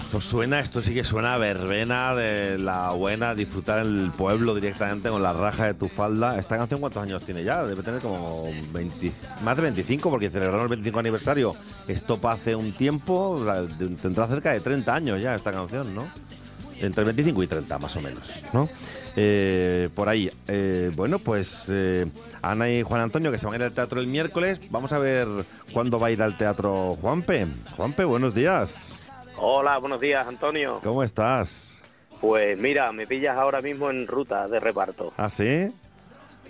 Pues suena, esto sí que suena a verbena de la buena, disfrutar en el pueblo directamente con la raja de tu falda. ¿Esta canción cuántos años tiene ya? Debe tener como 20, más de 25, porque celebraron el 25 aniversario. Esto pa' hace un tiempo, tendrá cerca de 30 años ya esta canción, ¿no? Entre 25 y 30 más o menos, ¿no? Por ahí. Bueno, pues Ana y Juan Antonio, que se van a ir al teatro el miércoles. Vamos a ver cuándo va a ir al teatro Juanpe. Juanpe, buenos días. Hola, buenos días, Antonio. ¿Cómo estás? Pues mira, me pillas ahora mismo en ruta de reparto. ¿Ah, sí?